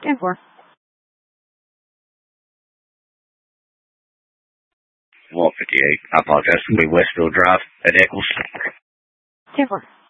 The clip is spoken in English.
10-4. Wall 58. I apologize. We Westfield Drive at Eccles. 10-4.